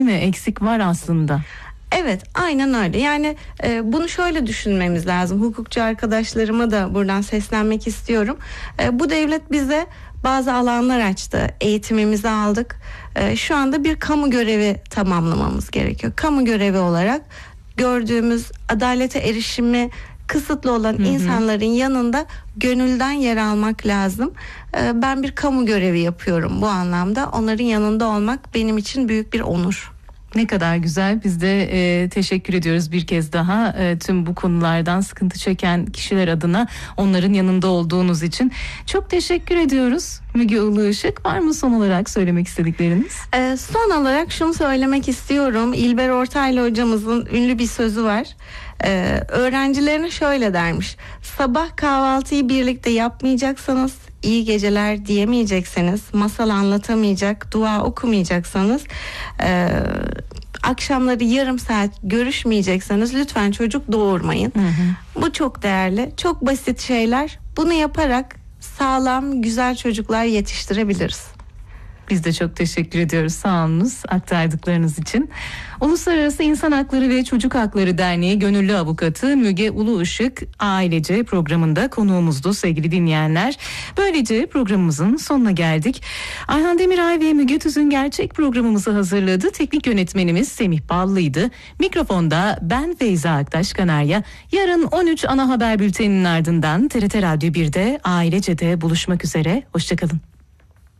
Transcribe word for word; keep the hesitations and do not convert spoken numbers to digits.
Değil mi? Eksik var aslında. Evet, aynen öyle. Yani e, bunu şöyle düşünmemiz lazım. Hukukçu arkadaşlarıma da buradan seslenmek istiyorum. E, bu devlet bize bazı alanlar açtı. Eğitimimizi aldık. E, şu anda bir kamu görevi tamamlamamız gerekiyor. Kamu görevi olarak gördüğümüz adalete erişimi kısıtlı olan hı hı. insanların yanında gönülden yer almak lazım. E, ben bir kamu görevi yapıyorum bu anlamda. Onların yanında olmak benim için büyük bir onur. Ne kadar güzel. Biz de e, teşekkür ediyoruz bir kez daha e, tüm bu konulardan sıkıntı çeken kişiler adına onların yanında olduğunuz için. Çok teşekkür ediyoruz. Müge Uluışık, var mı son olarak söylemek istedikleriniz? E, son olarak şunu söylemek istiyorum. İlber Ortaylı hocamızın ünlü bir sözü var. E, öğrencilerine şöyle dermiş: sabah kahvaltıyı birlikte yapmayacaksanız, iyi geceler diyemeyecekseniz, masal anlatamayacak, dua okumayacaksanız, e, akşamları yarım saat görüşmeyecekseniz lütfen çocuk doğurmayın. Hı hı. Bu çok değerli, çok basit şeyler. Bunu yaparak sağlam, güzel çocuklar yetiştirebiliriz. Biz de çok teşekkür ediyoruz, sağ olunuz aktardıklarınız için. Uluslararası İnsan Hakları ve Çocuk Hakları Derneği Gönüllü Avukatı Müge Uluışık Ailece programında konuğumuzdu sevgili dinleyenler. Böylece programımızın sonuna geldik. Ayhan Demiray ve Müge Tüzün Gerçek programımızı hazırladı. Teknik yönetmenimiz Semih Ballı'ydı. Mikrofonda ben Feyza Aktaş Kanarya. Yarın on üç ana haber bülteninin ardından T R T Radyo bir'de Ailece'de buluşmak üzere. Hoşçakalın.